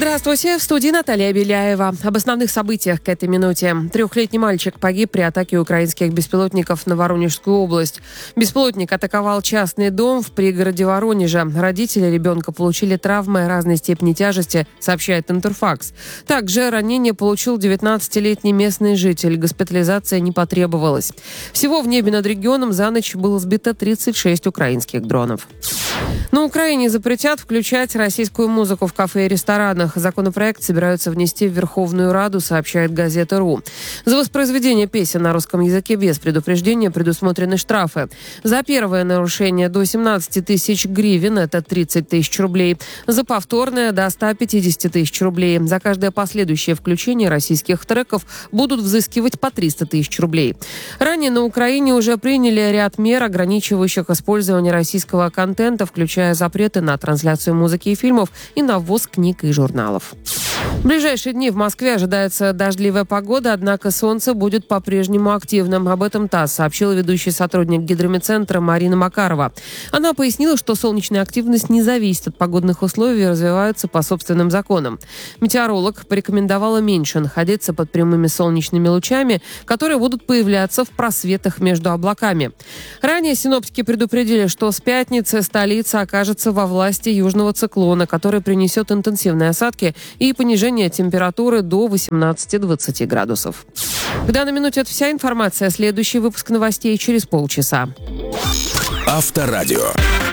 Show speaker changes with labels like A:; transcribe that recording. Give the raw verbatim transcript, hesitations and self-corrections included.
A: Здравствуйте, в студии Наталья Беляева. Об основных событиях к этой минуте. Трехлетний мальчик погиб при атаке украинских беспилотников на Воронежскую область. Беспилотник атаковал частный дом в пригороде Воронежа. Родители ребенка получили травмы разной степени тяжести, сообщает Интерфакс. Также ранение получил девятнадцатилетний местный житель. Госпитализация не потребовалась. Всего в небе над регионом за ночь было сбито тридцать шесть украинских дронов. На Украине запретят включать российскую музыку в кафе и ресторанах. Законопроект собираются внести в Верховную Раду, сообщает газета РУ. За воспроизведение песен на русском языке без предупреждения предусмотрены штрафы. За первое нарушение до семнадцати тысяч гривен, это тридцать тысяч рублей. За повторное до ста пятидесяти тысяч рублей. За каждое последующее включение российских треков будут взыскивать по триста тысяч рублей. Ранее на Украине уже приняли ряд мер, ограничивающих использование российского контента, включая запреты на трансляцию музыки и фильмов и на ввоз книг и журналов. В ближайшие дни в Москве ожидается дождливая погода, однако солнце будет по-прежнему активным. Об этом ТАСС сообщила ведущий сотрудник гидрометцентра Марина Макарова. Она пояснила, что солнечная активность не зависит от погодных условий и развивается по собственным законам. Метеоролог порекомендовала меньше находиться под прямыми солнечными лучами, которые будут появляться в просветах между облаками. Ранее синоптики предупредили, что с пятницы столица окажется во власти южного циклона, который принесет интенсивные осадки и понижение температуры до восемнадцати-двадцати градусов. К данной минуте это вся информация. Следующий выпуск новостей через полчаса.
B: Авторадио.